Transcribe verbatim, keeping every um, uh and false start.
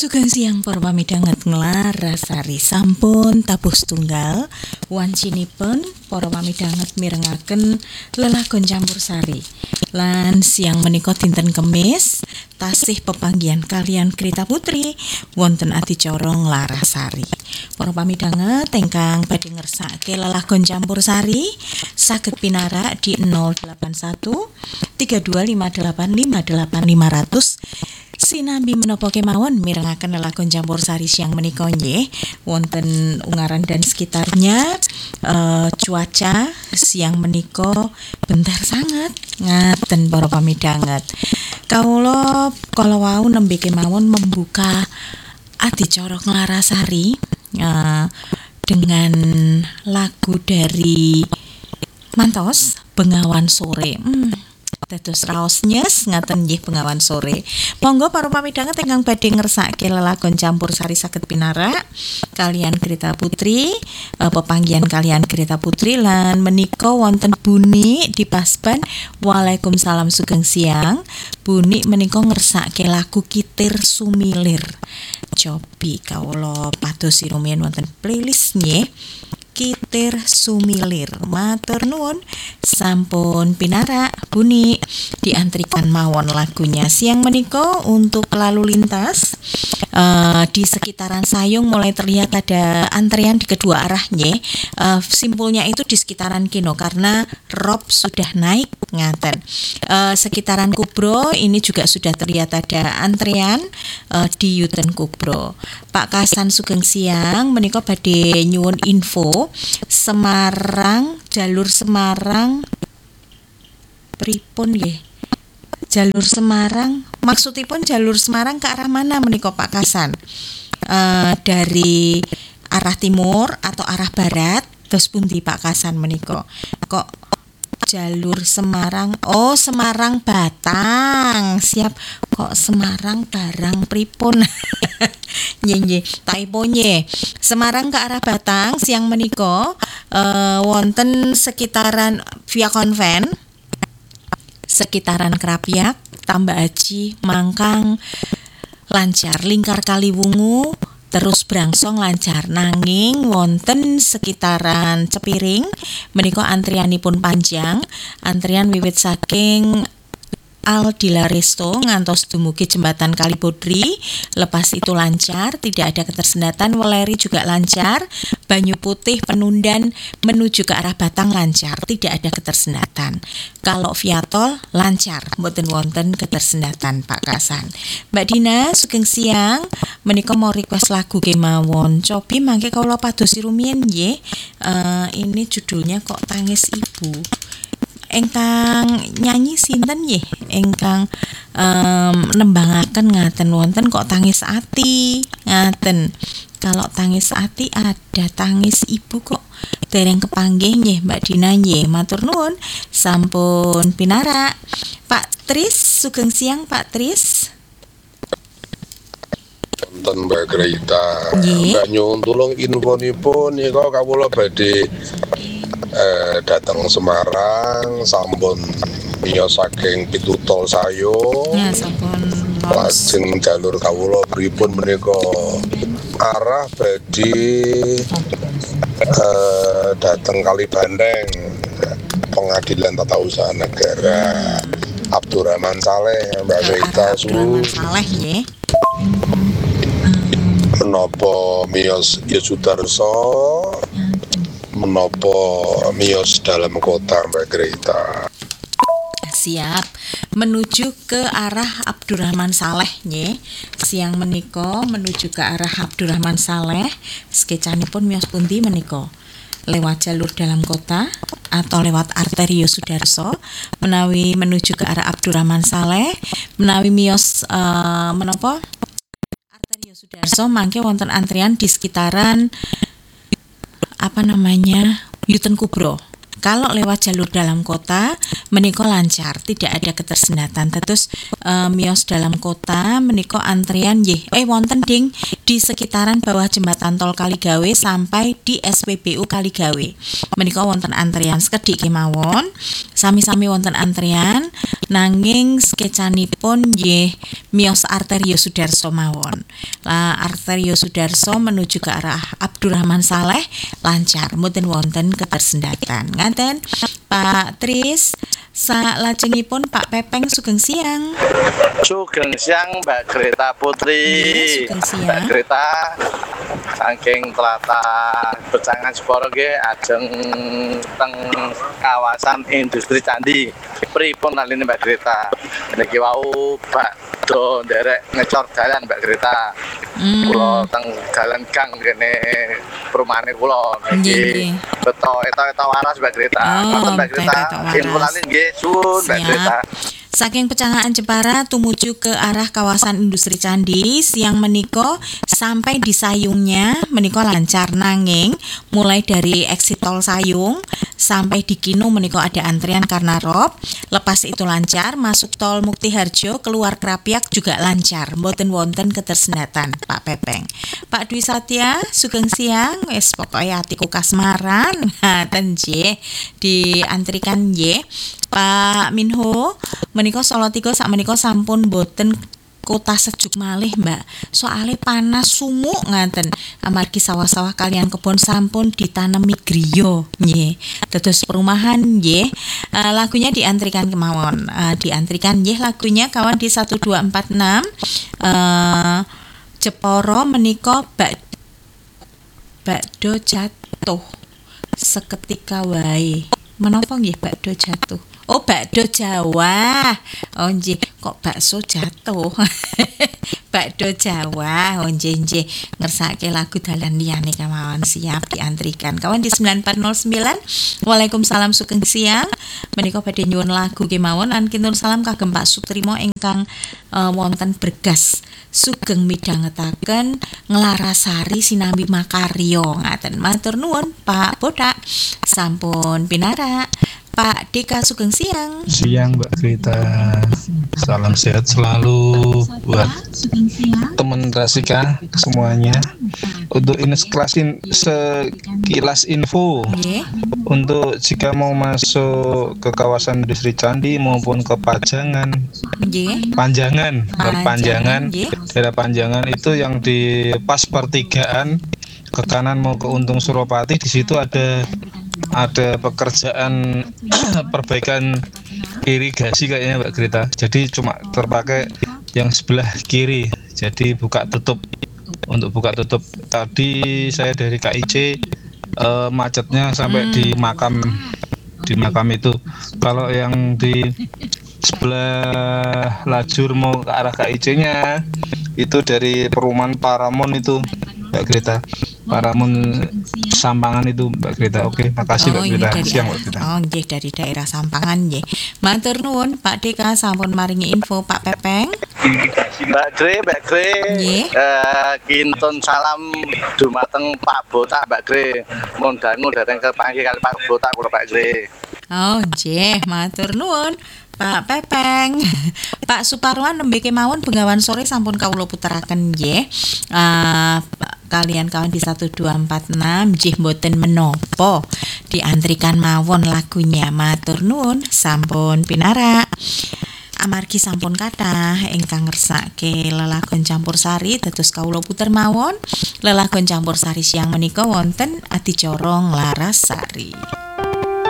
Sugeng siang para pamidhanget nglarasari sampun tabuh setunggal wancinipun para pamidhanget mirengaken lelagon campursari lan siang menika dinten Kemis tasih pepanggihan kalian Krita Putri wonten adicara nglarasari. Para pamidhanget ingkang badhe ngersake lelagon campursari saged pinarak di nol delapan satu tiga dua lima delapan lima delapan lima nol nol sinambi menapa kemawon mirengaken lelagon campursari siang menika nggih wonten Ungaran dan sekitarnya. Uh, cuaca siang menika bentar sangat ngaten para pamidhanget. Kawula kala wau nembe kemawon membuka adicara nglarasari uh, dengan lagu dari Mantos Bengawan Sore. Hmm. Dados raos nyes ngaten nggih Bengawan Sore. Monggo para pamidhanget ingkang badhe ngersake lelagon campursari saged pinarak kalian Krita Putri, uh, pepanggihan kalian Krita Putri lan menika wonten Buni di Pasban. Waalaikumsalam sugeng siang. Buni menika ngersake lagu Kitir Sumilir. Cobi kawula padosi rumiyin wonten playlist nggih. Kitir Sumilir. Matur nuwun sampun pinarak Buni diantrikan mawon lagunya siang menika untuk lalu lintas uh, di sekitaran Sayung mulai terlihat ada antrean di kedua arah nggih. Uh, simpulnya itu di sekitaran Kino karena rob sudah naik ngaten. Uh, sekitaran Kubro ini juga sudah terlihat ada antrean uh, di Yuten Kubro. Pak Kasan sugeng siang menika badhe nyuwun info Semarang, jalur Semarang pripun nggih? Jalur Semarang, maksudipun jalur Semarang ke arah mana menika Pak Kasan? Uh, dari arah timur atau arah barat? Terus pundi Pak Kasan menika? Kok jalur Semarang? Oh, Semarang Batang. Siap. Kok Semarang barang pripun? Nyenye, taiponye. Semarang ke arah Batang siang menika uh, wonten sekitaran Via Konven, sekitaran Krapyak, Tambak Aji, Mangkang lancar, Lingkar Kaliwungu terus brangsong lancar, nanging wonten sekitaran Cepiring menika antrianipun panjang. Antrian wiwit saking Aldila Resto ngantos dumugi jembatan Kalibodri, lepas itu lancar, tidak ada ketersendatan. Weleri juga lancar, Banyu Putih Penundan menuju ke arah Batang lancar, tidak ada ketersendatan. Kalau via tol lancar, mboten wonten ketersendatan Pak Kasan. Mbak Dina sugeng siang menika mau request lagu kemawon. Cobi mangke kawula padosi rumiyin nggih. Uh, ini judulnya Kok Tangis Ibu. Engkang nyanyi sinten nggih? Engkang um, nembangaken ngaten wonten Kok Tangis Ati ngaten. Kalau tangis ati ada tangis ibu kok dereng kepanggih nggih Mbak Dina nggih. Matur nuwun sampun pinarak. Pak Tris sugeng siang Pak Tris. Wonten Mbak Grita. Mbak nyuwun tulung infonipun nika kawula badhe Eh, datang Semarang sampun miyos saking pintu tol Sayung. Ya sampun lajeng jalur kawula pripun menika arah badhe eh, datang Kalibandeng Pengadilan Tata Usaha Negara. hmm. Abdurrahman Saleh Mbak Grita su Saleh nggih. Menapa miyos Yesudarso menapa miyos dalam kota Mbak Grita. Siap menuju ke arah Abdurrahman Saleh nggih. Siang menika menuju ke arah Abdurrahman Saleh. Skecanipun miyos pundi menika? Lewat jalur dalam kota atau lewat arteri Yosudarso menawi menuju ke arah Abdurrahman Saleh menawi miyos uh, menapa arteri Yosudarso mangke wonten antrian di sekitaran apa namanya Yuten Kubro. Kalau lewat jalur dalam kota menika lancar, tidak ada ketersendatan. Terus e, miyos dalam kota menika antrian nggih. Eh wonten ding di sekitaran bawah jembatan tol Kaligawe sampai di S P B U Kaligawe. Menika wonten antrian sekedhik kemawon, sami-sami wonten antrian nanging skecanipun nggih miyos Arterio Sudarso mawon. Lah Arterio Sudarso menuju ke arah Abdurrahman Saleh lancar, mboten wonten ketersendatan. Ngaten Pak Tris, salajengipun Pak Pepeng sugeng siang. Sugeng siang Mbak Greta Putri. Nggih, sugeng siang. Mbak Greta saking tlatah Becangan Seporo nggih ajeng teng kawasan industri Candi. Pripun aline Mbak Greta? Niki wau bakdo nderek ngecor dalan Mbak Greta. Hmm. Kula teng dalan gang kene perumahane kula niki. Nggih. Beto eta-eta waras Mbak Greta. Oh, Ngoten Mbak Greta. eta-eta waras. Info lain nggih suwun Mbak Siap. Greta. Saking Pecangaan Jepara tumuju ke arah kawasan industri Candi siang meniko sampai di Sayungnya meniko lancar, nanging mulai dari exit tol Sayung sampai di Kinu meniko ada antrian karena rob. Lepas itu lancar masuk tol Muktiharjo keluar Krapiak juga lancar, mboten wonten ketersendatan Pak Pepeng. Pak Dwi Satya sugeng siang, wis pokoke atiku kasmaran. Ngaten nggih diantrikan nggih. Pak Minho menika Solo tiga sak menika sampun boten kota sejuk malih Mbak, soalnya panas sumuk ngaten amargi sawah-sawah kalian kebon sampun ditanemi griya nggih. Dados perumahan nggih. Uh, lagunya diantrikan kemawon. Uh, diantrikan nggih lagunya kawan di satu dua empat enam uh, Jeporo menika bak bakdo jatuh seketika wae. Menapa nggih bakdo jatuh? Oh, bakdo Jawa. Oh nggih, kok bakso jatuh. Bakdo Jawa. Oh nggih nggih, ngersake lagu dalan liyane kemawon, siap diantrikan. Kawan di sembilan empat nol sembilan. Waalaikumsalam sugeng siang. Menika badhe nyuwun lagu kemawon lan kintur salam kagem Pak Sutrimo ingkang uh, wonten Bergas. Sugeng midhangetaken Nglarasari sinambi makarya ngaten. Matur nuwun Pak Bodak. Sampun pinarak. Pak Deka sugeng siang. Siang Mbak Greta. Salam sehat selalu buat teman Rasika semuanya. Untuk ini sekelas in, sekilas info Nggih. untuk jika mau masuk ke kawasan industri Candi maupun ke Pajangan, Nggih. Panjangan, Panjangan, Panjangan, nggih. daerah Panjangan itu yang di pas pertigaan ke kanan mau ke Untung Suropati, di situ ada ada pekerjaan perbaikan irigasi kayaknya Mbak Greta. Jadi cuma terpakai yang sebelah kiri. Jadi buka tutup. Untuk buka tutup tadi saya dari K I C eh, macetnya sampai Hmm. di makam di makam itu. Kalau yang di sebelah lajur mau ke arah K I C-nya itu dari perumahan Paramon itu Mbak Greta. Paramon Sampangan itu Mbak Greta. Oke, makasih Mbak Oh, Greta. ini dari Siang Mbak arah- Greta. Oh, nggih dari daerah Sampangan nggih. Matur nuwun Pak Deka sampun maringi info Pak Pepeng. Mbak Gre, Mbak Gre, Nggih. eh, kintun salam dumateng Pak Botak, Mbak Gre. Mohon dangu datang ke panggil kali Pak Botak, kula Pak Gre. Oh, nggih, matur nuwun Pak Pepeng. Pak Suparwan nembe kemawon Bengawan sore sampun kawula puteraken nggih. Ah, kalian kawan di satu dua empat enam nggih mboten menapa. Diantrikan mawon lagunya. Matur nuwun sampun pinarak. Amargi sampun kathah ingkang ngersake lelagon campursari dados kawula puter mawon lelagon campursari siang menika wonten adicara Nglarasari.